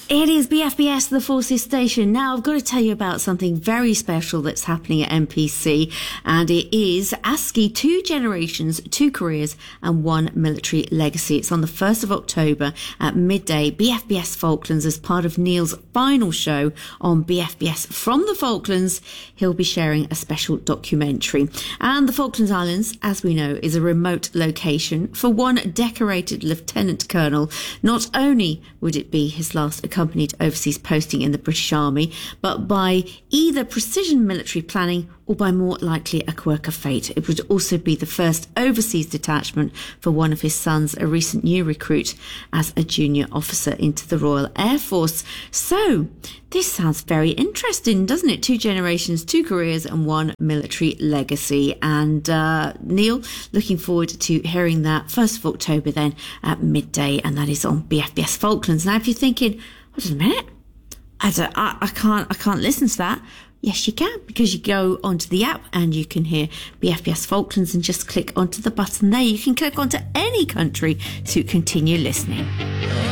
It is BFBS, the Forces Station. Now, I've got to tell you about something very special that's happening at MPC, and it is ASCII, 2 Generations, 2 Careers and 1 Military Legacy. It's on the 1st of October at midday, BFBS Falklands, as part of Neil's final show on BFBS from the Falklands. He'll be sharing a special documentary. And the Falklands Islands, as we know, is a remote location. For one decorated Lieutenant Colonel, not only would it be his last accompanied overseas posting in the British Army, but by either precision military planning or by more likely a quirk of fate, it would also be the first overseas detachment for one of his sons, a recent new recruit as a junior officer into the Royal Air Force. So this sounds very interesting, doesn't it? 2 generations, 2 careers and 1 military legacy. And Neil, looking forward to hearing that 1st of October then at midday, and that is on BFBS Falklands. Now, if you're thinking, wait a minute, I can't listen to that. Yes, you can, because you go onto the app and you can hear BFBS Falklands and just click onto the button there. You can click onto any country to continue listening.